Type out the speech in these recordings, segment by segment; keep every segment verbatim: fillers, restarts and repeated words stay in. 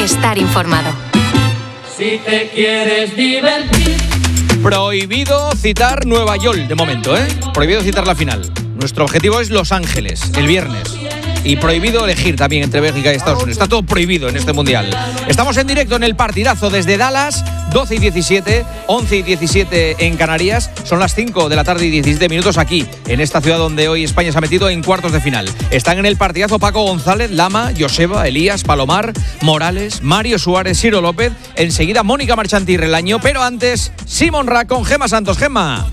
estar informado. Si te quieres divertir. Prohibido citar Nueva York de momento, ¿eh? Prohibido citar la final. Nuestro objetivo es Los Ángeles, el viernes. Y prohibido elegir también entre Bélgica y Estados Unidos. Está todo prohibido en este Mundial. Estamos en directo en el partidazo desde Dallas, doce y diecisiete, once y diecisiete en Canarias. Son las cinco de la tarde y diecisiete minutos aquí, en esta ciudad donde hoy España se ha metido en cuartos de final. Están en el partidazo Paco González, Lama, Joseba, Elías, Palomar, Morales, Mario Suárez, Ciro López. Enseguida Mónica Marchante y Relaño. Pero antes, Simon Rack con Gemma Santos. Gemma.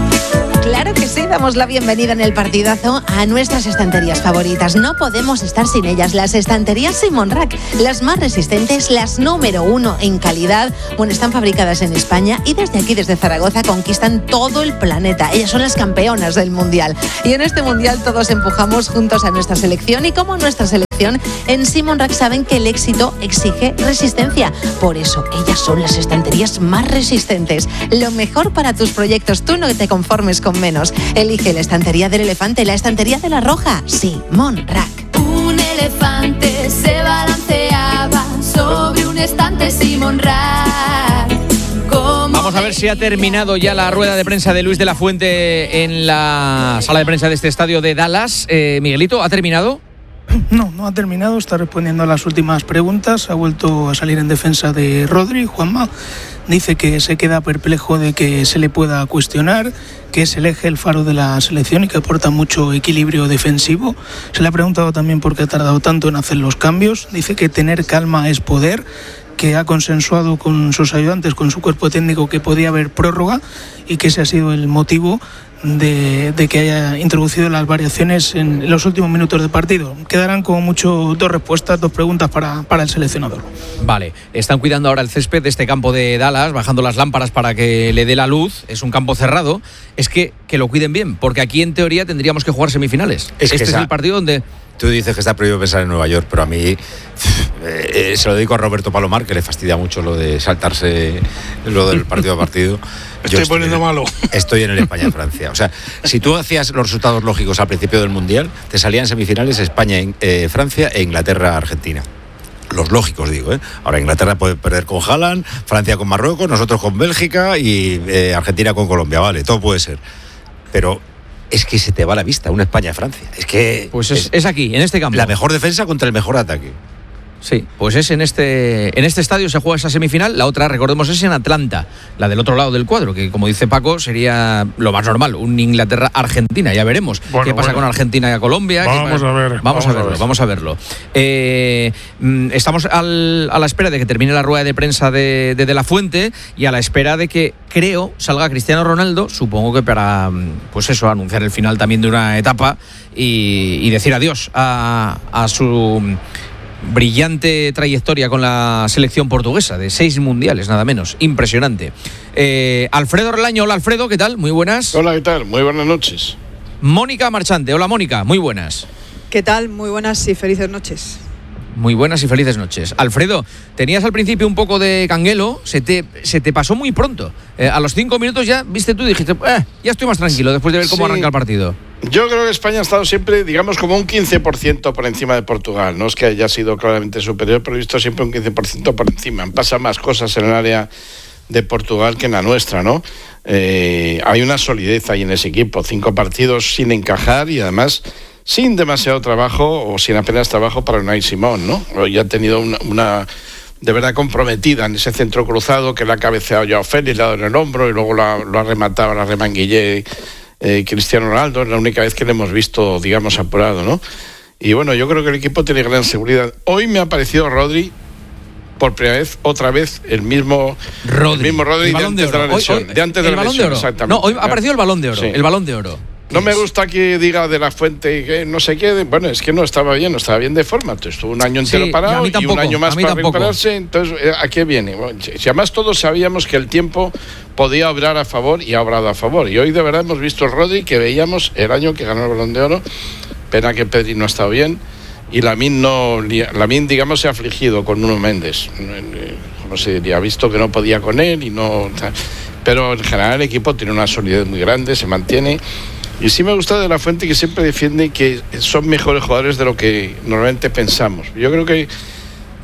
Claro que sí, damos la bienvenida en el partidazo a nuestras estanterías favoritas. No podemos estar sin ellas. Las estanterías Simon Rack, las más resistentes, las número uno en calidad. Bueno, están fabricadas en España y desde aquí, desde Zaragoza, conquistan todo el planeta. Ellas son las campeonas del Mundial. Y en este Mundial todos empujamos juntos a nuestra selección. Y como nuestra selección, en Simon Rack saben que el éxito exige resistencia. Por eso, ellas son las estanterías más resistentes. Lo mejor para tus proyectos. Tú no te conformes con menos. Elige la estantería del elefante, la estantería de la roja. Simon Rack. Un elefante se balanceaba sobre un estante Simon Rack. Vamos a ver si ha terminado ya la rueda de prensa de Luis de la Fuente en la sala de prensa de este estadio de Dallas. Eh, Miguelito, ¿ha terminado? No, no ha terminado, está respondiendo a las últimas preguntas, ha vuelto a salir en defensa de Rodri. Juanma dice que se queda perplejo de que se le pueda cuestionar, que es el eje, el faro de la selección y que aporta mucho equilibrio defensivo. Se le ha preguntado también por qué ha tardado tanto en hacer los cambios. Dice que tener calma es poder, que ha consensuado con sus ayudantes, con su cuerpo técnico, que podía haber prórroga y que ese ha sido el motivo De, de que haya introducido las variaciones en los últimos minutos del partido. Quedarán como mucho dos respuestas, dos preguntas para, para el seleccionador. Vale, están cuidando ahora el césped de este campo de Dallas, bajando las lámparas para que le dé la luz. Es un campo cerrado. Es que, que lo cuiden bien, porque aquí en teoría tendríamos que jugar semifinales. Es este que es esa... el partido donde... Tú dices que está prohibido pensar en Nueva York, pero a mí eh, se lo dedico a Roberto Palomar, que le fastidia mucho lo de saltarse lo del partido a partido. Estoy, estoy poniendo malo. Estoy en el España-Francia. O sea, si tú hacías los resultados lógicos al principio del Mundial, te salían semifinales España-Francia eh, e Inglaterra-Argentina. Los lógicos, digo, ¿eh? Ahora Inglaterra puede perder con Haaland, Francia con Marruecos, nosotros con Bélgica y eh, Argentina con Colombia, vale, todo puede ser. Pero es que se te va la vista, una España-Francia. Es que... Pues es, es aquí, en este campo. La mejor defensa contra el mejor ataque. Sí, pues es en este en este estadio se juega esa semifinal. La otra, recordemos, es en Atlanta, la del otro lado del cuadro, que como dice Paco, sería lo más normal, un Inglaterra-Argentina. Ya veremos bueno, qué pasa bueno. con Argentina y Colombia. Vamos qué, a ver. Vamos, vamos a verlo, a ver. vamos a verlo. Eh, estamos al, a la espera de que termine la rueda de prensa de, de De La Fuente y a la espera de que, creo, salga Cristiano Ronaldo, supongo que para, pues eso, anunciar el final también de una etapa y, y decir adiós a, a su... brillante trayectoria con la selección portuguesa, de seis mundiales, nada menos. Impresionante. Eh, Alfredo Relaño, hola Alfredo, ¿qué tal? Muy buenas. Hola, ¿qué tal? Muy buenas noches. Mónica Marchante, hola Mónica, muy buenas. ¿Qué tal? Muy buenas y felices noches. Muy buenas y felices noches. Alfredo, tenías al principio un poco de canguelo, se te, se te pasó muy pronto. Eh, a los cinco minutos ya, viste tú y dijiste, eh, ya estoy más tranquilo después de ver cómo sí. arranca el partido. Yo creo que España ha estado siempre, digamos, como un quince por ciento por encima de Portugal. No es que haya sido claramente superior, pero he visto siempre un quince por ciento por encima. Pasa más cosas en el área de Portugal que en la nuestra, ¿no? Eh, hay una solidez ahí en ese equipo. Cinco partidos sin encajar y además sin demasiado trabajo o sin apenas trabajo para Unai Simón, ¿no? Hoy ha tenido una... una de verdad comprometida en ese centro cruzado que la ha cabeceado Joao Félix, le ha dado en el hombro y luego lo ha, lo ha rematado, la remanguillé eh, Cristiano Ronaldo. Es la única vez que le hemos visto, digamos, apurado, ¿no? Y bueno, yo creo que el equipo tiene gran seguridad. Hoy me ha parecido Rodri, por primera vez, otra vez, el mismo Rodri, el mismo Rodri de antes de, de la lesión. Hoy, hoy, de antes de la lesión, exactamente. No, hoy ha aparecido el Balón de Oro, sí. el Balón de Oro. No me gusta que diga De La Fuente que no sé qué. Bueno, es que no estaba bien, no estaba bien de forma. Entonces, estuvo un año entero sí, parado y, tampoco, y un año más para tampoco. recuperarse. Entonces, ¿a qué viene? Bueno, si además todos sabíamos que el tiempo podía obrar a favor y ha obrado a favor. Y hoy de verdad hemos visto el Rodri que veíamos el año que ganó el Balón de Oro. Pena que Pedri no ha estado bien. Y Lamine, no, Lamine digamos, se ha afligido con Nuno Méndez. No sé, ha visto que no podía con él y no... Pero en general el equipo tiene una solidez muy grande, se mantiene... Y sí me gusta De La Fuente, que siempre defiende que son mejores jugadores de lo que normalmente pensamos. Yo creo que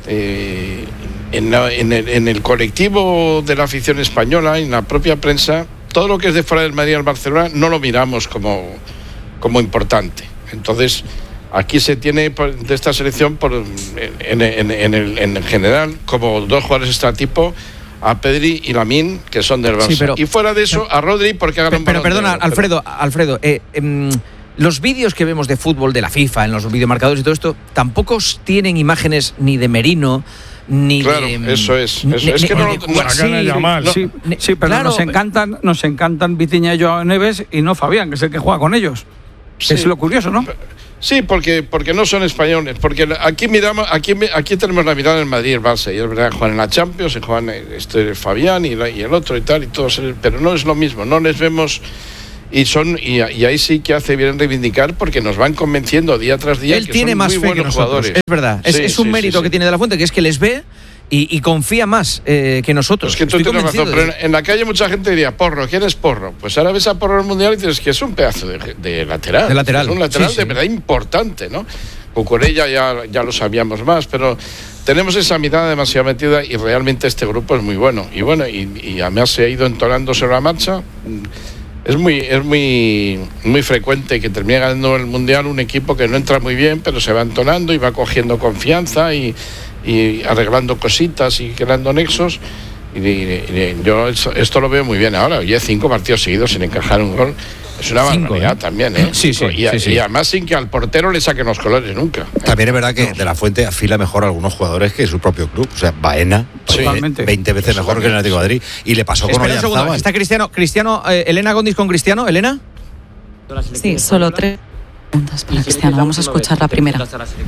eh, en, la, en, el, en el colectivo de la afición española, en la propia prensa, todo lo que es de fuera del Madrid al Barcelona no lo miramos como, como importante. Entonces, aquí se tiene de esta selección, por, en, en, en, el, en general, como dos jugadores extratipo, a Pedri y Lamine, que son del Barça. Sí, pero, y fuera de eso, a Rodri, porque hagan un Pero, pero perdona, oro, Alfredo, pero... Alfredo, eh, eh, los vídeos que vemos de fútbol de la FIFA, en los videomarcadores y todo esto, tampoco tienen imágenes ni de Merino, ni claro, de... eso es. Eso. Ni, es que no, no, no, sí, no, sí, sí, pero claro, nos encantan, nos encantan Vitinha y Joao Neves y no Fabián, que es el que juega con ellos. Sí, es lo curioso, ¿no? Sí, porque, porque no son españoles. Porque aquí miramos, aquí, aquí tenemos la mirada en Madrid y el Barça. Y es verdad, juegan en la Champions, se juegan este Fabián y, la, y el otro y tal, y todos. Pero no es lo mismo, no les vemos. Y son y, y ahí sí que hace bien reivindicar, porque nos van convenciendo día tras día. Él que tiene son más muy fe buenos que nosotros, jugadores. Es verdad. Es, sí, es un sí, mérito sí, que sí. tiene De la Fuente, que es que les ve y, y confía más eh, que nosotros. Es que tú Estoy tienes razón, de... pero en, en la calle mucha gente diría, Porro, ¿quién es Porro? Pues ahora ves a Porro en el Mundial y dices que es un pedazo de, de lateral. De lateral. Es un lateral sí, de sí. verdad importante, ¿no? Cucurella ya, ya lo sabíamos más, pero tenemos esa mirada demasiado metida y realmente este grupo es muy bueno. Y bueno, y, y además se ha ido entonando sobre la marcha. Es muy, es muy, muy frecuente que termine ganando el Mundial un equipo que no entra muy bien, pero se va entonando y va cogiendo confianza y, y arreglando cositas y creando nexos. Y, y, y yo esto, esto lo veo muy bien ahora. Oye, cinco partidos seguidos sin encajar un gol. Es una Cinco, barbaridad ¿eh? también, ¿eh? Sí, sí, y, sí, sí. y además sin que al portero le saquen los colores nunca. También es verdad que De la Fuente afila mejor a algunos jugadores que su propio club. O sea, Baena, sí, veinte veces eso mejor también. que el Atlético de Madrid. Y le pasó con Oyarzábal. Está Cristiano, Cristiano eh, Elena Gondis con Cristiano. ¿Elena? Sí, solo tres preguntas para Cristiano. Vamos a escuchar la primera.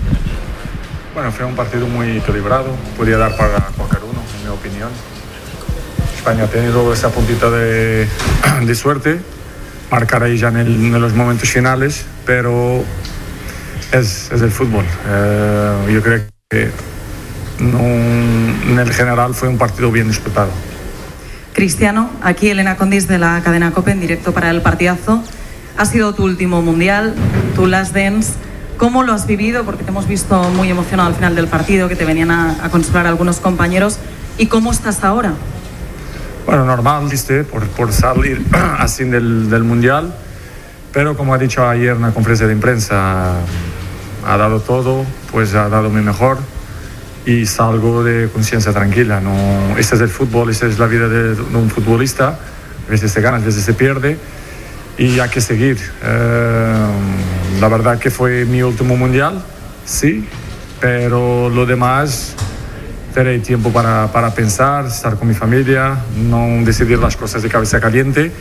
Bueno, fue un partido muy equilibrado. Podía dar para cualquier uno, en mi opinión. España ha tenido esa puntita de, de suerte. Marcar ahí ya en, el, en los momentos finales, pero es, es el fútbol. Eh, yo creo que no, en el general fue un partido bien disputado. Cristiano, aquí Elena Condis de la cadena COPE en directo para el partidazo. Ha sido tu último mundial, tu last dance. ¿Cómo lo has vivido? Porque te hemos visto muy emocionado al final del partido, que te venían a, a consolar algunos compañeros. ¿Y cómo estás ahora? Bueno, normal, ¿viste? Por, por salir así del, del Mundial. Pero como ha dicho ayer en la conferencia de prensa, ha dado todo, pues ha dado mi mejor. Y salgo de conciencia tranquila. No, este es el fútbol, esta es la vida de, de un futbolista. A veces se gana, a veces se pierde. Y hay que seguir. Eh, la verdad que fue mi último Mundial, sí. Pero lo demás... Tener tiempo para, para pensar, estar con mi familia, no decidir las cosas de cabeza caliente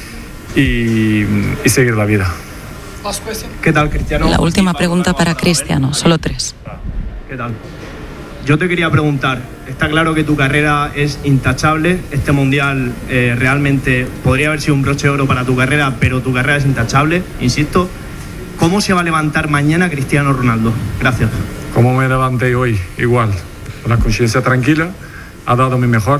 y, y seguir la vida. ¿Qué tal, Cristiano? La última pregunta para Cristiano, solo tres. ¿Qué tal? Yo te quería preguntar, está claro que tu carrera es intachable, este Mundial eh, realmente podría haber sido un broche de oro para tu carrera, pero tu carrera es intachable, insisto. ¿Cómo se va a levantar mañana Cristiano Ronaldo? Gracias. Como me levanté hoy, igual. Con la conciencia tranquila, ha dado mi mejor,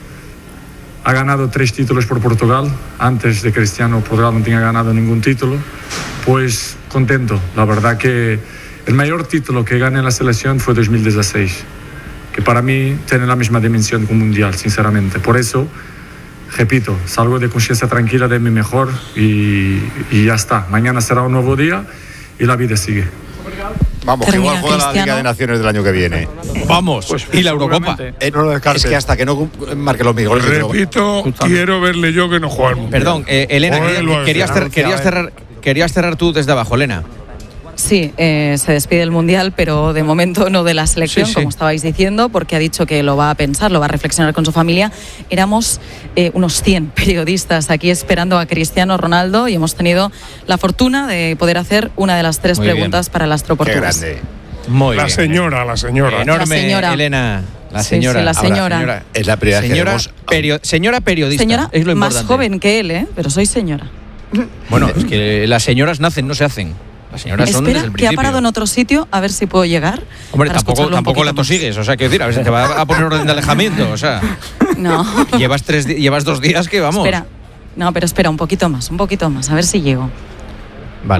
ha ganado tres títulos por Portugal, antes de Cristiano Portugal no tenía ganado ningún título, pues contento, la verdad que el mayor título que gané en la selección fue dos mil dieciséis, que para mí tiene la misma dimensión que un mundial, sinceramente, por eso, repito, salgo de conciencia tranquila de mi mejor y, y ya está, mañana será un nuevo día y la vida sigue. Vamos, que igual juega la Liga de Naciones del año que viene. Vamos, pues, y la Eurocopa. Eh, no lo es que hasta que no marque los mejores. Repito, pero... quiero verle yo que no juega al Mundial. Perdón, eh, Elena, quería, querías, cer querías, cerrar, querías cerrar tú desde abajo, Elena. Sí, eh, se despide el Mundial, pero de momento no de la selección, sí, sí. como estabais diciendo, porque ha dicho que lo va a pensar, lo va a reflexionar con su familia. Éramos eh, unos cien periodistas aquí esperando a Cristiano Ronaldo y hemos tenido la fortuna de poder hacer una de las tres Muy preguntas bien. para el astro portugués. Qué grande. Muy la bien. señora, la señora. Enorme, la señora. Elena. La sí, señora. Sí, la señora. Ahora, señora. Es la primera señora, vez que vemos... perio señora periodista. Señora es lo más joven que él, ¿eh? Pero soy señora. Bueno, es que las señoras nacen, no se hacen. Las señoras son Espera, desde el que ha principio. parado en otro sitio, a ver si puedo llegar. Hombre, tampoco, tampoco la tosigues, o sea, quiero decir, a ver si te va a poner orden de alejamiento, o sea. No. Llevas, tres, llevas dos días que vamos. Espera, no, pero espera, un poquito más, un poquito más, a ver si llego. Vale.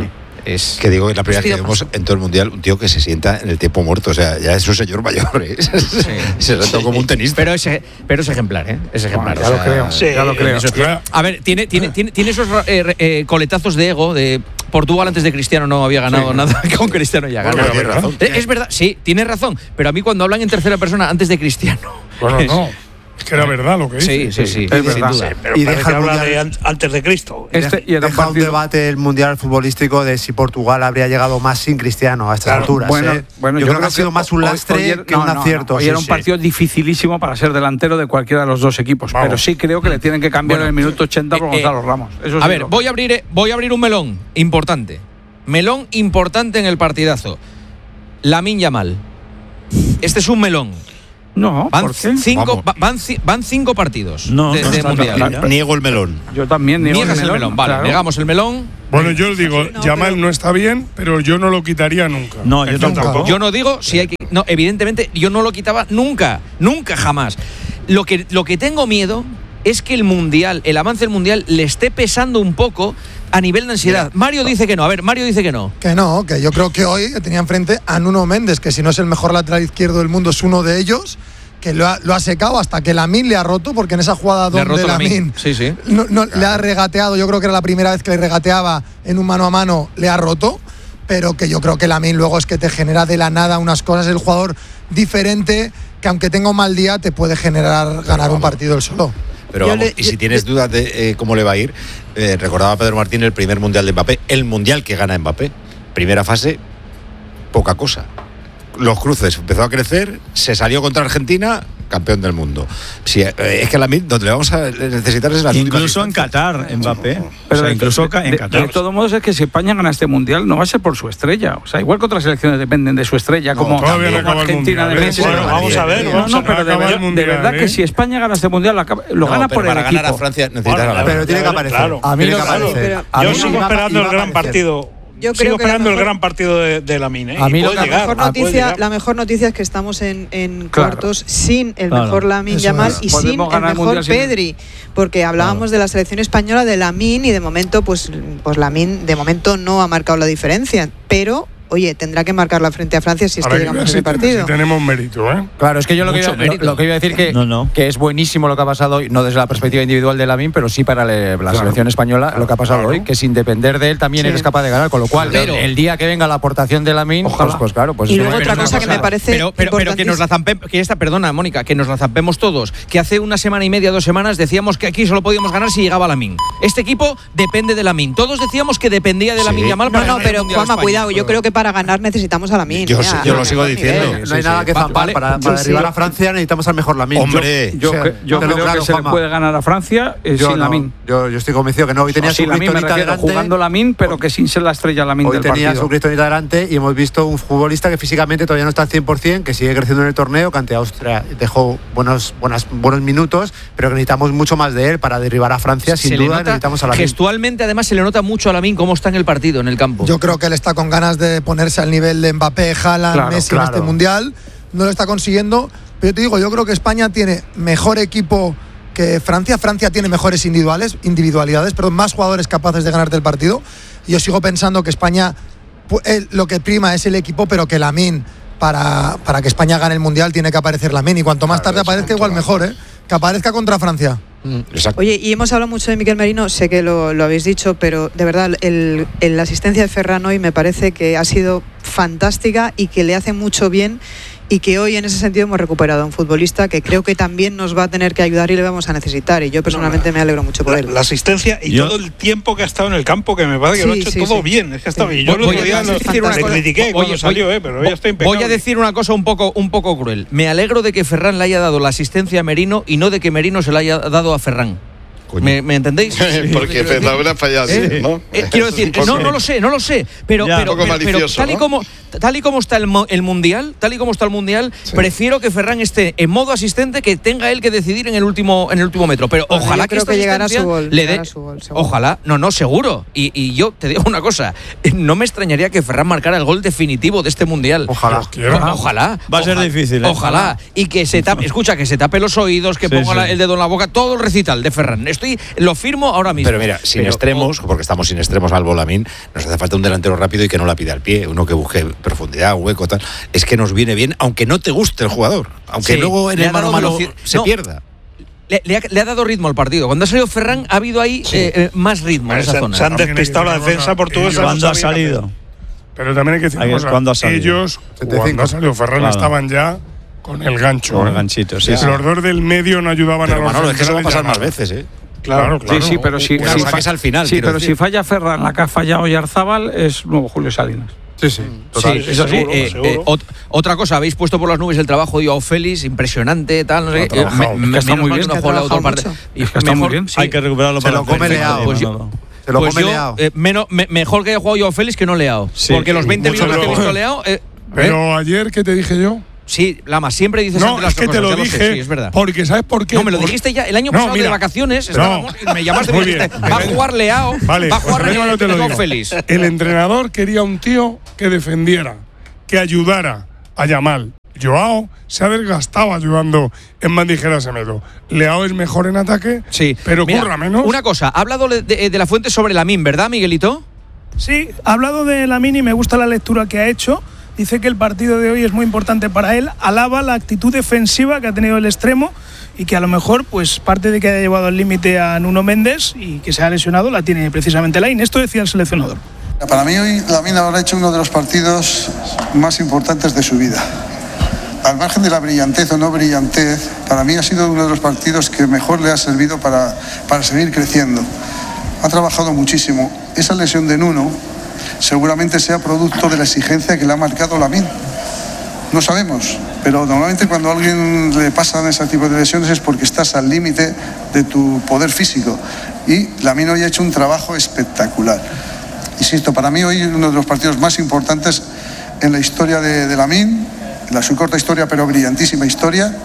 es... Que digo, es la primera vez que vemos en todo el Mundial un tío que se sienta en el tiempo muerto. O sea, ya es un señor mayor, ¿eh? Sí. Se sienta como un tenista. Pero es, pero es ejemplar, ¿eh? Es ejemplar. Bueno, ya, o sea, lo creo, sí, ya lo creo. Eso, a ver, tiene, tiene, tiene, tiene esos eh, eh, coletazos de ego de... Portugal antes de Cristiano no había ganado sí. nada, con Cristiano ya ganó. Bueno, razón. Es verdad, sí, tienes razón. Pero a mí cuando hablan en tercera persona antes de Cristiano... Bueno, no. Es que era verdad lo que dice. Sí, sí, sí. Es verdad. Sí, pero y deja que habla mundial, de antes de Cristo. Este, y deja un debate el mundial futbolístico de si Portugal habría llegado más sin Cristiano a estas claro, alturas. Bueno, ¿eh? bueno, yo, yo creo que ha sido más un lastre hoy, hoy, que no, un no, acierto. No, hoy sí, era un sí. partido dificilísimo para ser delantero de cualquiera de los dos equipos. Vamos. Pero sí creo que le tienen que cambiar bueno, en el minuto ochenta por eh, Gonzalo Ramos. Eso a ver, lo... voy, a abrir, voy a abrir un melón importante. Melón importante en el partidazo. Lamine Yamal. Este es un melón. No, van ¿por qué? cinco, van, van cinco partidos no, de, no de mundial. Claro. Niego el melón. Yo también niego Niegas el melón. El melón. Vale, claro. Negamos el melón. Bueno, yo digo, no, Yamal pero... no está bien, pero yo no lo quitaría nunca. No, yo tampoco. Yo no digo si hay que. No, evidentemente, yo no lo quitaba nunca. Nunca, jamás. Lo que, lo que tengo miedo es que el mundial, el avance del mundial, le esté pesando un poco a nivel de ansiedad. Mario dice que no. A ver, Mario dice que no. Que no, que yo creo que hoy tenía enfrente a Nuno Méndez, que si no es el mejor lateral izquierdo del mundo, es uno de ellos. Que lo ha, lo ha secado hasta que Lamine le ha roto, porque en esa jugada donde Lamine sí, sí. no, no, claro. le ha regateado, yo creo que era la primera vez que le regateaba en un mano a mano, le ha roto, pero que yo creo que Lamine luego es que te genera de la nada unas cosas, el jugador diferente, que aunque tenga un mal día te puede generar ganar un partido él solo. Pero vamos, le, y si tienes dudas de eh, cómo le va a ir, eh, recordaba Pedro Martín el primer mundial de Mbappé, el mundial que gana Mbappé, primera fase, poca cosa. Los cruces empezó a crecer, se salió contra Argentina, campeón del mundo. Si, eh, es que a la M I donde le vamos a necesitar es la incluso en Qatar, Mbappé. Pero o sea, incluso de, en de, Qatar. De, de todos modos es que si España gana este mundial no va a ser por su estrella. O sea, igual que otras selecciones dependen de su estrella, no, como, no como Argentina de Messi. Bueno, vamos a ver. No, no, pero de, ver, mundial, de verdad ¿eh? que si España gana este mundial lo no, gana por el para equipo. ganar a Francia necesita bueno, ganar. Pero tiene que aparecer. Claro. A mí tiene que aparecer. Yo sigo esperando el gran partido. Yo creo Sigo que esperando mejor, el gran partido de, de Lamine. ¿eh? A mí la, llegar, mejor noticia, llegar. la mejor noticia es que estamos en, en claro. cuartos sin el claro. mejor Lamine Yamal y sin el mejor el Pedri. Porque hablábamos claro. de la selección española de Lamine y de momento, pues, pues Lamine de momento no ha marcado la diferencia. Pero oye, tendrá que marcarla frente a Francia si es que llegamos a ese partido. Si tenemos mérito, ¿eh? Claro, es que yo lo que, iba, lo, lo que iba a decir que, no, no. que es buenísimo lo que ha pasado hoy, no desde la perspectiva individual de Lamine, pero sí para le, la claro. selección española, claro, lo que ha pasado claro. hoy, que sin depender de él también sí. eres capaz de ganar, con lo cual pero, el día que venga la aportación de Lamine, pues, pues claro, pues y luego otra cosa que me parece pero, pero, pero que nos la zampe, que esta, perdona, Mónica, que nos la zampemos todos, que hace una semana y media, dos semanas decíamos que aquí solo podíamos ganar si llegaba Lamine. Este equipo depende de Lamine. Todos decíamos que dependía de Lamine sí. Yamal para No, no, pero Juanma, cuidado, yo creo que para ganar necesitamos a Lamine. Yo, sí, yo lo sigo diciendo. Nivel. No hay sí, nada sí. que zampar. Vale. Para, para derribar sí. a Francia necesitamos al mejor Lamine. Hombre, yo, yo, o sea, yo creo claro, que se Juanma. le puede ganar a Francia eh, yo sin no, Lamine. Yo, yo estoy convencido que no. Hoy tenía no, su cristonita delante. Jugando Lamine, pero que sin ser la estrella Lamine Hoy del tenía partido. su cristonita delante y hemos visto un futbolista que físicamente todavía no está al cien por ciento, que sigue creciendo en el torneo, que ante Austria dejó buenos, buenas, buenos minutos, pero que necesitamos mucho más de él para derribar a Francia. Se sin duda necesitamos a Lamine. Gestualmente, además, se le nota mucho a Lamine cómo está en el partido, en el campo. Yo creo que él está con ganas de ponerse al nivel de Mbappé, Haaland, claro, Messi claro. en este mundial. No lo está consiguiendo, pero yo te digo, yo creo que España tiene mejor equipo que Francia. Francia tiene mejores individuales, individualidades, perdón, más jugadores capaces de ganarte el partido. Yo sigo pensando que España, pues, lo que prima es el equipo, pero que Lamine, para, para que España gane el mundial, tiene que aparecer Lamine. Y cuanto más tarde aparezca, igual mejor, ¿eh? Que aparezca contra Francia. Exacto. Oye, y hemos hablado mucho de Miquel Merino, sé que lo, lo habéis dicho, pero de verdad, el, el, la asistencia de Ferran hoy me parece que ha sido fantástica y que le hace mucho bien. Y que hoy en ese sentido hemos recuperado a un futbolista que creo que también nos va a tener que ayudar y le vamos a necesitar, y yo personalmente me alegro mucho por él. La, la asistencia y yo, todo el tiempo que ha estado en el campo, que me parece que sí, lo ha hecho sí, todo sí. bien, es que está bien. Yo lo día le critiqué cuando oye, salió, eh, pero ya está impecable. Voy a decir una cosa un poco, un poco cruel. Me alegro de que Ferran le haya dado la asistencia a Merino y no de que Merino se la haya dado a Ferran. ¿Me, ¿Me entendéis? Porque Ferran habrá fallado, ¿Eh? ¿no? Eh, quiero decir, no, no lo sé, no lo sé, pero, ya, pero, pero, pero tal, y como, tal y como está el, el Mundial, tal y como está el Mundial, sí. prefiero que Ferran esté en modo asistente, que tenga él que decidir en el último, en el último metro. Pero bueno, ojalá que, que llegará a su gol. Le dé, su gol ojalá, no, no, seguro. Y, y yo te digo una cosa, no me extrañaría que Ferran marcara el gol definitivo de este Mundial. Ojalá. O, ojalá. Va a ser ojalá, difícil, ¿eh? Ojalá. Y que se tape, escucha, que se tape los oídos, que sí, ponga sí. La, el dedo en la boca, todo el recital de Ferran. Esto estoy, lo firmo ahora mismo. Pero mira, sin pero, extremos, porque estamos sin extremos al Lamine, nos hace falta un delantero rápido y que no la pida al pie, uno que busque profundidad, hueco, tal. Es que nos viene bien, aunque no te guste el jugador, aunque sí, luego en el mano a mano se no, pierda. Le, le, ha, le ha dado ritmo al partido. Cuando ha salido Ferran ha habido ahí sí. eh, más ritmo en esa se, zona. Se han despistado la defensa portuguesa. ¿Cuándo ha salido? Pero también hay que decir una cosa. ¿Cuándo ha salido? Ellos, cuando ha salido Ferran, claro. estaban ya con el gancho. Con ¿eh? el ganchito, sí. sí. Los dos del medio no ayudaban pero a los Manolo, es que eso va a pasar más veces, ¿eh? Claro, claro. Sí, sí, pero si, si, si fa- al final. Sí, pero decir. si falla Ferran, la que ha fallado Yarzábal es nuevo Julio Salinas. Sí, sí. Total, sí, eso sí. Eh, eh, ot- otra cosa, habéis puesto por las nubes el trabajo de Joao Félix, impresionante, tal, no sé. Eh, me, me, está muy bien. No juega la otra parte. Y es que está mejor, muy bien. Sí. Hay que recuperarlo para lo come Leao. Pues yo, se lo pues come yo, Leao. Eh, menos, me, mejor que haya jugado Joao Félix que no Leao. Sí, porque los veinte minutos que he visto Leao. Eh, pero ¿eh? ayer, ¿qué te dije yo? Sí, Lama, siempre dices no, las es que cosas, te lo ya dije, lo sé, sí, es verdad. Porque ¿sabes por qué? No, me lo por... dijiste ya el año no, pasado mira, de vacaciones, no, estábamos, me llamaste y me dijiste, va a jugar Leao, vale, va a jugar pues Leao, te lo digo. Félix. El entrenador quería un tío que defendiera, que ayudara a Yamal. Joao se ha desgastado ayudando en bandijera Semedo. Leao es mejor en ataque, sí. pero Mira, curra menos. Una cosa, ha hablado de, de, de la fuente sobre Lamine, ¿verdad, Miguelito? Sí, ha hablado de Lamine y me gusta la lectura que ha hecho. Dice que el partido de hoy es muy importante para él. Alaba la actitud defensiva que ha tenido el extremo y que a lo mejor, pues parte de que haya llevado al límite a Nuno Méndez y que se ha lesionado, la tiene precisamente Lamine. Esto decía el seleccionador. Para mí hoy Lamine habrá hecho uno de los partidos más importantes de su vida. Al margen de la brillantez o no brillantez, para mí ha sido uno de los partidos que mejor le ha servido para, para seguir creciendo. Ha trabajado muchísimo. Esa lesión de Nuno seguramente sea producto de la exigencia que le ha marcado Lamine. No sabemos, pero normalmente cuando a alguien le pasan ese tipo de lesiones es porque estás al límite de tu poder físico. Y Lamine hoy ha hecho un trabajo espectacular. Insisto, para mí hoy es uno de los partidos más importantes en la historia de, de Lamine, la su corta historia pero brillantísima historia,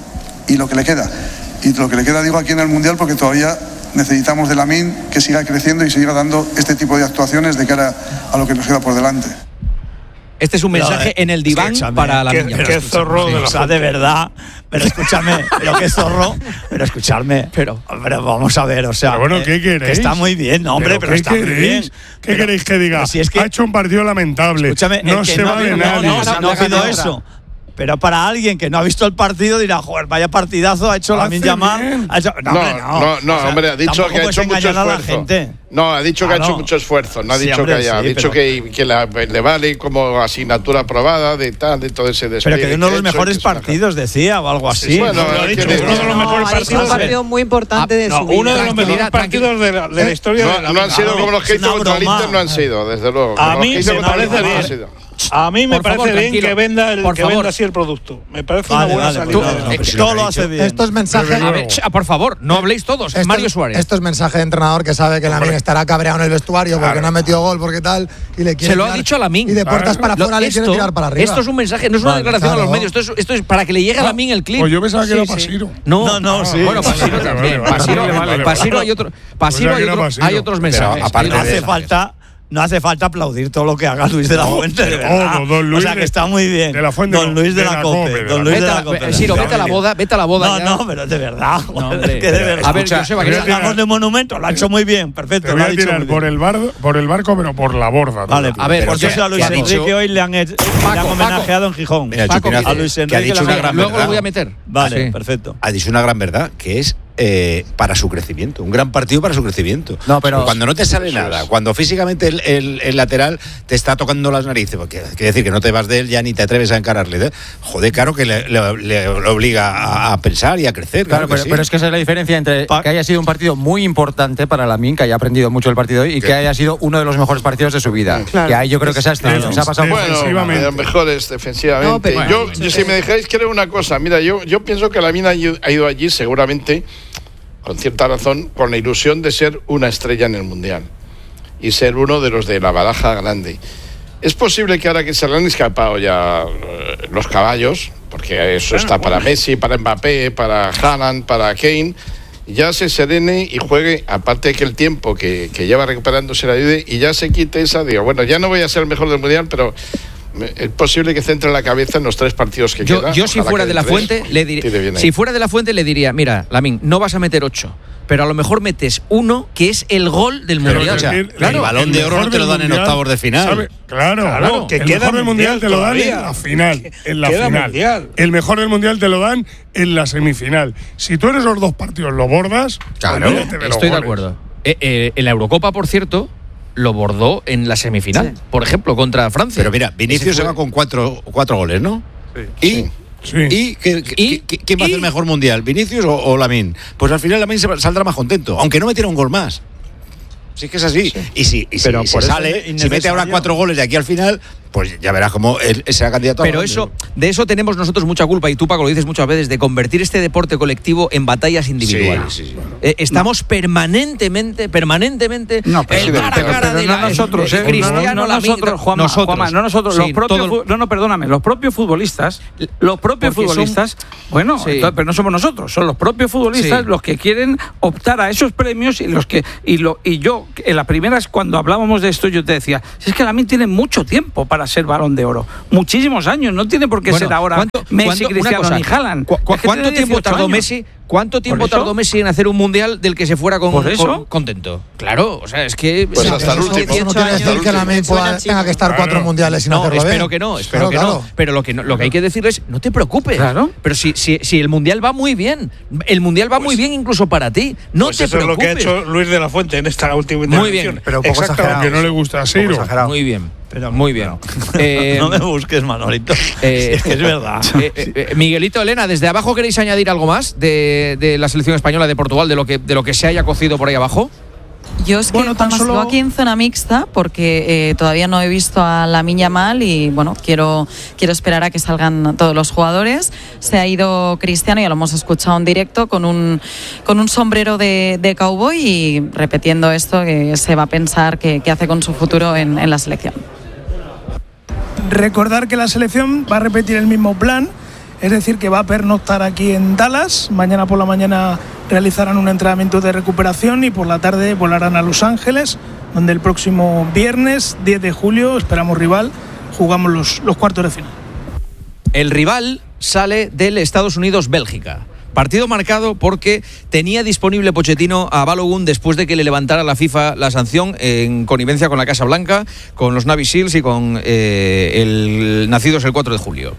y lo que le queda. Y lo que le queda digo aquí en el Mundial porque todavía necesitamos de Lamine que siga creciendo y siga dando este tipo de actuaciones de cara a lo que nos queda por delante. Este es un mensaje no, eh, en el diván es que, para la niña. Qué zorro de, o sea, de verdad. Pero escúchame, pero qué zorro. Pero escuchadme. Pero, pero vamos a ver, o sea. Pero bueno, ¿qué queréis? Que está muy bien, no, hombre, pero, pero está queréis? muy bien. ¿Qué pero, queréis que diga? Si es que, ha hecho un partido lamentable. Escúchame, no se no, va de no, nadie. No, no, no, no, no eso. Pero para alguien que no ha visto el partido dirá, joder, vaya partidazo ha hecho Lamine Yamal. No, no, no, no, o sea, hombre, ha dicho que ha hecho mucho esfuerzo. No, ha dicho claro. que ha hecho mucho esfuerzo. No ha sí, dicho hombre, que haya, sí, ha dicho que, que la, le vale como asignatura aprobada de tal, de todo ese despliegue. Pero que uno de los mejores partidos decía o algo así. Sí, bueno, no, ha dicho uno de los mejores partidos. Un partido muy importante de su vida. Uno de los mejores partidos de la, de la historia. No, no han sido como los que hizo contra el Inter, no han sido, desde luego. A mí me parece bien. A mí me parece bien que venda el que venda así el producto. Me parece una buena salida. Todo lo hace bien. Esto es mensaje. Por favor, no habléis todos. Mario Suárez. Esto es mensaje de entrenador que sabe que Lamine estará cabreado en el vestuario porque no ha metido gol, porque tal, y le quiere. Se lo ha dicho a Lamine. Y de puertas para afuera le quiere tirar para arriba. Esto es un mensaje, no es una declaración a los medios. Esto es, esto es para que le llegue a Lamine el clip. Pues yo pensaba que era Pasiro. No, no, sí. Bueno, Pasiro también. Pasiro hay otro. Pasiro hay otros mensajes. Aparte, no hace falta. No hace falta aplaudir todo lo que haga Luis de la Fuente, de verdad. Todo, don Luis o sea, que está muy bien. De la Fuente, don Luis de, de la, la Cope. Cope. Don Luis de la Cope. Siro, vete a la boda, vete a la boda. No, ya. no, pero de verdad. No, hombre, que de verdad. A ver, Joseba, que hablamos de monumento, lo ha hecho muy bien, perfecto. Te voy a tirar por el, bar, por el barco, pero por la borda. Vale, a ver, por eso a Luis Enrique hoy le han, hecho, Paco, le han homenajeado Paco. en Gijón. Mira, Paco, a Luis Enrique que ha dicho una gran luego verdad. lo voy a meter. Vale, perfecto. Ha dicho una gran verdad, que es Eh, para su crecimiento, un gran partido para su crecimiento. No, pero cuando no te sale nada, es. cuando físicamente el, el, el lateral te está tocando las narices, porque quiere decir que no te vas de él ya ni te atreves a encararle, ¿eh? Joder, claro que le, le, le obliga a, a pensar y a crecer. Claro, claro pero, sí. pero es que esa es la diferencia entre pa- que haya sido un partido muy importante para Lamine, que haya aprendido mucho el partido hoy, y que haya sido uno de los mejores partidos de su vida. Claro. Que ahí yo creo que se ha, claro. se ha pasado bueno, defensivamente. Los mejores defensivamente. No, pero, yo, bueno, yo, si me dejáis creo una cosa, mira, yo, yo pienso que Lamine ha ido allí seguramente con cierta razón, con la ilusión de ser una estrella en el Mundial y ser uno de los de la baraja grande. Es posible que ahora que se le han escapado ya eh, los caballos, porque eso bueno, está para bueno. Messi, para Mbappé, para Haaland, para Kane, ya se serene y juegue, aparte de que el tiempo que, que lleva recuperándose la ayude, y ya se quite esa, digo, bueno, ya no voy a ser el mejor del Mundial, pero es posible que centre la cabeza en los tres partidos que yo, quedan. Yo si fuera de la fuente le diría, si fuera de la fuente le diría, mira, Lamín, no vas a meter ocho, pero a lo mejor metes uno que es el gol del pero mundial. Decir, claro, el balón de oro no te lo dan mundial, en octavos de final. ¿sabe? Claro, claro, que el queda mejor del mundial te lo dan todavía. en la final, en la Queda final. mundial. El mejor del mundial te lo dan en la semifinal. Si tú eres los dos partidos lo bordas, claro, de estoy de acuerdo. Eh, eh, en la Eurocopa, por cierto, lo bordó en la semifinal, sí. por ejemplo, contra Francia. Pero mira, Vinicius se va con cuatro, cuatro goles, ¿no? Sí. Y, sí. Sí. ¿Y, ¿qué, ¿Y qué, quién va a hacer el mejor mundial? ¿Vinicius o, o Lamín? Pues al final Lamín saldrá más contento, aunque no metiera un gol más. Sí, es que es así. Sí. Y si, y si, si sale, si mete ahora cuatro goles de aquí al final, pues ya verás cómo él será candidato. Pero a eso, de eso tenemos nosotros mucha culpa, y tú, Paco, lo dices muchas veces, de convertir este deporte colectivo en batallas individuales. Sí, sí, sí. Eh, estamos no. permanentemente, permanentemente. No, pero, el cara, pero, cara pero, de no la, nosotros, eh, Cristiano, no, no, nosotros, Juanma, nosotros, Juanma, no nosotros, sí, los propios, todo, no, no, perdóname, los propios futbolistas, los propios futbolistas, son, bueno, sí. entonces, pero no somos nosotros, son los propios futbolistas sí. los que quieren optar a esos premios y los que y lo y yo en las primeras cuando hablábamos de esto yo te decía, si es que Lamín tiene mucho tiempo para ser Balón de Oro, muchísimos años, no tiene por qué bueno, ser ahora ¿cuánto, Messi, ¿cuánto, Cristiano ni Haaland. ¿Cu cu ¿Cuánto tiempo tardó años? Messi? ¿Cuánto tiempo tardó Messi en hacer un mundial del que se fuera con, ¿Por eso? con contento? Claro, o sea, es que pues hasta el último. Eso no quiere decir que Lamín tenga que estar cuatro mundiales sin no, hacerlo espero bien. que no, espero claro, que claro. no. Pero lo que no, lo que hay que decirle es, no te preocupes. Claro. Pero si, si, si el mundial va muy bien, el mundial va pues, muy bien incluso para ti. No pues te eso preocupes. Eso es lo que ha hecho Luis de la Fuente en esta última intervención. Muy bien, pero poco exagerado. Que no le gusta a Ciro. Muy bien. Pero muy bien. Eh, no me busques, Manolito. Eh, es que es verdad. Eh, eh, Miguelito, Elena, desde abajo queréis añadir algo más de, de la selección española de Portugal, de lo que de lo que se haya cocido por ahí abajo. Yo es que bueno, tan solo... sigo aquí en zona mixta porque eh, todavía no he visto a Lamine Yamal y bueno, quiero, quiero esperar a que salgan todos los jugadores. Se ha ido Cristiano, ya lo hemos escuchado en directo, con un, con un sombrero de, de cowboy y repitiendo esto que se va a pensar qué hace con su futuro en, en la selección. Recordar que la selección va a repetir el mismo plan, es decir, que va a pernoctar aquí en Dallas. Mañana por la mañana realizarán un entrenamiento de recuperación y por la tarde volarán a Los Ángeles, donde el próximo viernes diez de julio, esperamos rival, jugamos los, los cuartos de final. El rival sale del Estados Unidos-Bélgica. Partido marcado porque tenía disponible Pochettino a Balogun después de que le levantara la FIFA la sanción en connivencia con la Casa Blanca, con los Navy Seals y con eh, el nacidos el cuatro de julio.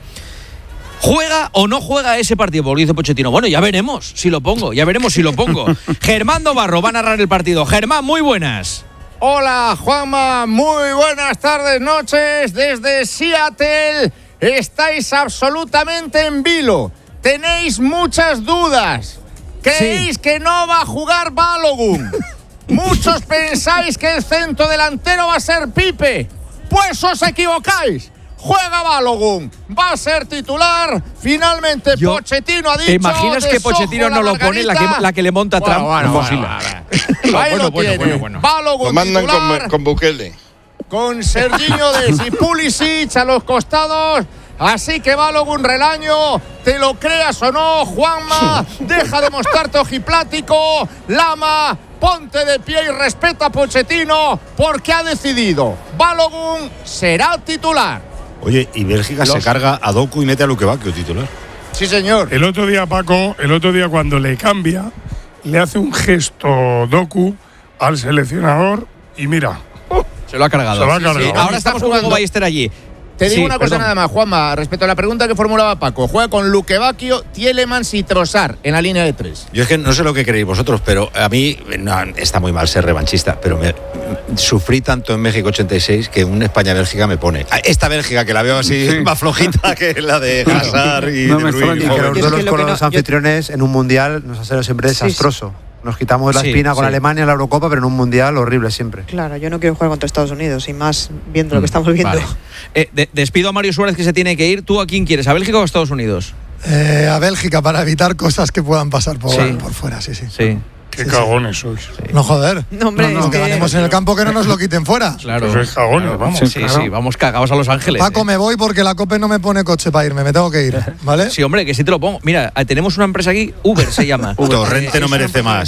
¿Juega o no juega ese partido? Porque dice Pochettino, bueno, ya veremos si lo pongo, ya veremos si lo pongo. Germán Dobarro va a narrar el partido. Germán, muy buenas. Hola, Juanma, muy buenas tardes, noches desde Seattle. Estáis absolutamente en vilo. Tenéis muchas dudas. ¿Creéis sí. que no va a jugar Balogun? Muchos pensáis que el centro delantero va a ser Pipe. Pues os equivocáis. Juega Balogun, va a ser titular. Finalmente Yo, Pochettino ha dicho. ¿Te imaginas que Pochettino no lo pone la que, la que le monta Trump? Bueno, bueno, bueno, bueno. Ahí bueno, lo bueno, bueno, bueno. Balogun lo mandan titular, con, con Bukele. Con Serginho Dest y Pulisic a los costados. Así que Balogun Relaño, te lo creas o no, Juanma, deja de mostrarte ojiplático. Lama, ponte de pie y respeta a Pochettino porque ha decidido. Balogun será titular. Oye, y Bélgica Los... se carga a Doku y mete a Luque Bacchio titular. Sí, señor. El otro día, Paco, el otro día cuando le cambia, le hace un gesto Doku al seleccionador y mira. Uh, se lo ha cargado. Se lo ha cargado. Sí, ahora estamos jugando Ballester allí. Te digo sí, una cosa perdón. nada más, Juanma, respecto a la pregunta que formulaba Paco. Juega con Luque Bacchio, Tielemans y Trossard en la línea de tres. Yo es que no sé lo que creéis vosotros, pero a mí no, está muy mal ser revanchista, pero me, sufrí tanto en México ochenta y seis que un España-Bélgica me pone. Esta Bélgica, que la veo así sí. más flojita que la de Hazard y no de me Bruyne. Y que los duelos con los anfitriones en un mundial nos ha sido siempre desastroso. Sí. Nos quitamos la sí, espina con sí. Alemania en la Eurocopa, pero en un mundial horrible siempre. Claro, yo no quiero jugar contra Estados Unidos, y más viendo lo que estamos viendo. Vale. Eh, de, despido a Mario Suárez, que se tiene que ir. ¿Tú a quién quieres? ¿A Bélgica o a Estados Unidos? Eh, a Bélgica, para evitar cosas que puedan pasar por, sí. por fuera, sí, sí. Sí. Qué sí, cagones sí. sois. Sí. No, joder. No, hombre, no, no, es que ganemos en el campo, que no nos lo quiten fuera. Claro. Sois cagones, claro, vamos. Sí, sí, claro. sí, vamos cagados a Los Ángeles. Paco, eh. me voy porque la COPE no me pone coche para irme, me tengo que ir, ¿vale? Sí, hombre, que sí te lo pongo. Mira, tenemos una empresa aquí, Uber se llama. Torrente no merece más.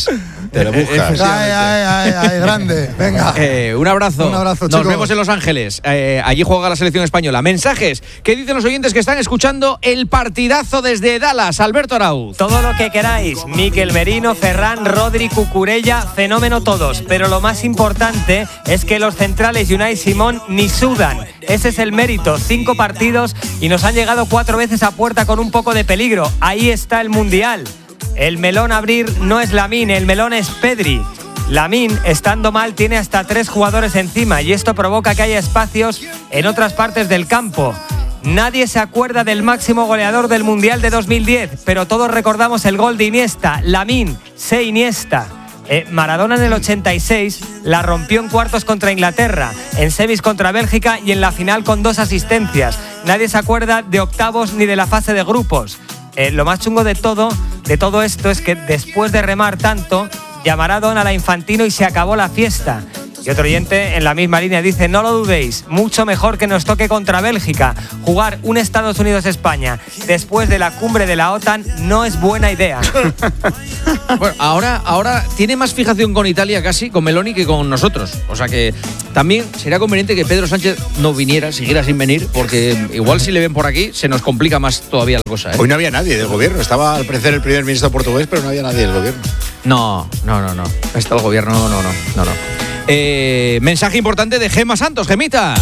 Te lo buscas. Ay, ay, ay, ay, grande. Venga. Eh, un abrazo. Un abrazo, Nos chicos. vemos en Los Ángeles. Eh, allí juega la selección española. Mensajes que dicen los oyentes que están escuchando el partidazo desde Dallas. Alberto Arauz. Todo lo que queráis. Mikel Merino, Ferran, Rodri, Cucurella, fenómeno todos. Pero lo más importante es que los centrales y Unai Simón ni sudan. Ese es el mérito. Cinco partidos y nos han llegado cuatro veces a puerta con un poco de peligro. Ahí está el Mundial. El melón a abrir no es Lamine, el melón es Pedri. Lamine, estando mal, tiene hasta tres jugadores encima y esto provoca que haya espacios en otras partes del campo. Nadie se acuerda del máximo goleador del Mundial de dos mil diez, pero todos recordamos el gol de Iniesta. Lamine, se Iniesta. Eh, Maradona en el ochenta y seis la rompió en cuartos contra Inglaterra, en semis contra Bélgica y en la final con dos asistencias. Nadie se acuerda de octavos ni de la fase de grupos. Eh, lo más chungo de todo, de todo esto es que después de remar tanto, llamará a Donald a Infantino y se acabó la fiesta. Y otro oyente en la misma línea dice: no lo dudéis, mucho mejor que nos toque contra Bélgica. Jugar un Estados Unidos-España después de la cumbre de la OTAN no es buena idea. Bueno, ahora, ahora tiene más fijación con Italia casi, con Meloni, que con nosotros. O sea que también sería conveniente que Pedro Sánchez no viniera, siguiera sin venir, porque igual si le ven por aquí se nos complica más todavía la cosa, ¿eh? Hoy no había nadie del gobierno. Estaba al parecer el primer ministro portugués, pero no había nadie del gobierno. No, no, no, no. Está el gobierno, no, no, no, no. Eh, mensaje importante de Gemma Santos. Gemita.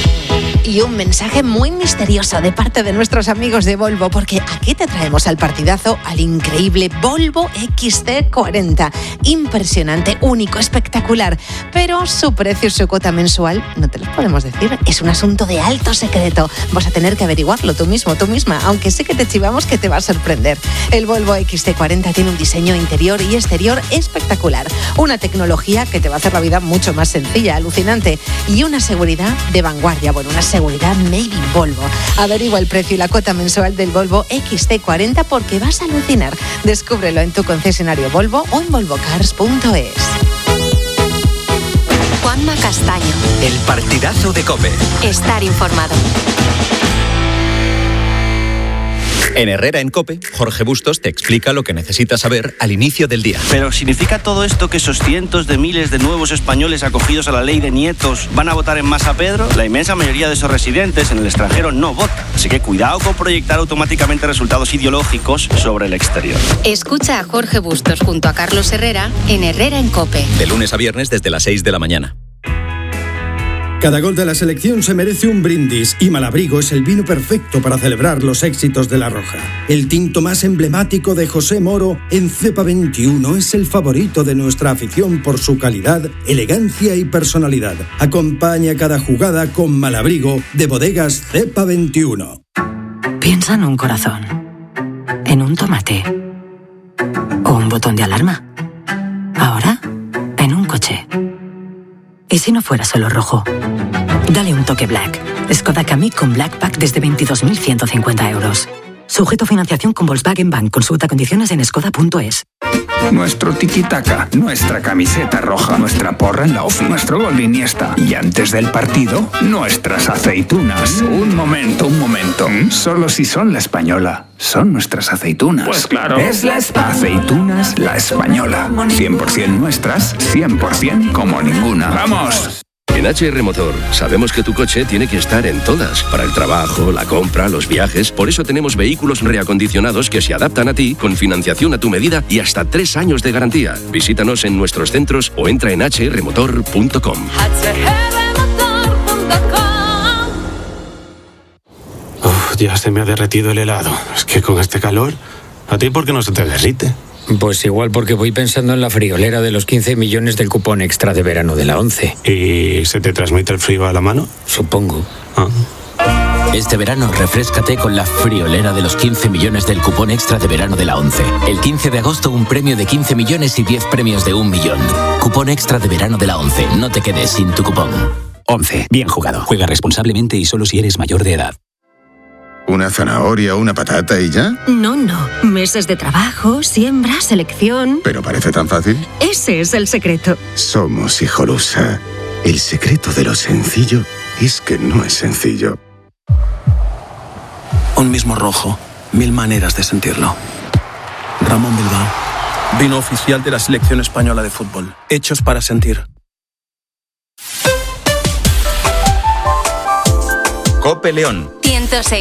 Y un mensaje muy misterioso de parte de nuestros amigos de Volvo, porque aquí te traemos al partidazo al increíble Volvo equis ce cuarenta. Impresionante, único, espectacular. Pero su precio y su cuota mensual no te los podemos decir. Es un asunto de alto secreto. Vas a tener que averiguarlo tú mismo, tú misma, aunque sí que te chivamos que te va a sorprender. El Volvo equis ce cuarenta tiene un diseño interior y exterior espectacular. Una tecnología que te va a hacer la vida mucho más sencilla, alucinante. Y una seguridad de vanguardia. Bueno, una seguridad made in Volvo. Averigua el precio y la cuota mensual del Volvo equis ce cuarenta porque vas a alucinar. Descúbrelo en tu concesionario Volvo o en volvo cars punto es. Juanma Castaño. El partidazo de COPE. Estar informado. En Herrera en COPE, Jorge Bustos te explica lo que necesitas saber al inicio del día. Pero ¿significa todo esto que esos cientos de miles de nuevos españoles acogidos a la ley de nietos van a votar en masa Pedro? La inmensa mayoría de esos residentes en el extranjero no votan. Así que cuidado con proyectar automáticamente resultados ideológicos sobre el exterior. Escucha a Jorge Bustos junto a Carlos Herrera en Herrera en COPE. De lunes a viernes desde las seis de la mañana. Cada gol de la selección se merece un brindis y Malabrigo es el vino perfecto para celebrar los éxitos de La Roja. El tinto más emblemático de José Moro en Cepa veintiuno es el favorito de nuestra afición por su calidad, elegancia y personalidad. Acompaña cada jugada con Malabrigo de Bodegas Cepa veintiuno. Piensa en un corazón, en un tomate o un botón de alarma. Ahora, en un coche. ¿Y si no fuera solo rojo? Dale un toque Black. Skoda Kamiq con Black Pack desde veintidós mil ciento cincuenta euros. Sujeto a financiación con Volkswagen Bank. Consulta condiciones en skoda punto es. Nuestro tiki-taka, nuestra camiseta roja, nuestra porra en la ofi, nuestro gol de Iniesta. Y antes del partido, nuestras aceitunas. Un momento, un momento. Solo si son la española. Son nuestras aceitunas. Pues claro. Es la Española. Aceitunas La Española. cien por ciento nuestras, cien por ciento como ninguna. ¡Vamos! En H R Motor sabemos que tu coche tiene que estar en todas, para el trabajo, la compra, los viajes. Por eso tenemos vehículos reacondicionados que se adaptan a ti, con financiación a tu medida y hasta tres años de garantía. Visítanos en nuestros centros o entra en h r motor punto com. Uf, ya se me ha derretido el helado. Es que con este calor, ¿a ti por qué no se te derrite? Pues igual porque voy pensando en la friolera de los quince millones del cupón extra de verano de la ONCE. ¿Y se te transmite el frío a la mano? Supongo. Ah. Este verano refréscate con la friolera de los quince millones del cupón extra de verano de la ONCE. El quince de agosto un premio de quince millones y diez premios de un millón. Cupón extra de verano de la ONCE. No te quedes sin tu cupón. ONCE. Bien jugado. Juega responsablemente y solo si eres mayor de edad. ¿Una zanahoria o una patata y ya? No, no. Meses de trabajo, siembra, selección... ¿Pero parece tan fácil? Ese es el secreto. Somos Hijolusa. El secreto de lo sencillo es que no es sencillo. Un mismo rojo, mil maneras de sentirlo. Ramón Bilbao. Vino oficial de la selección española de fútbol. Hechos para sentir. Cope León. ciento seis.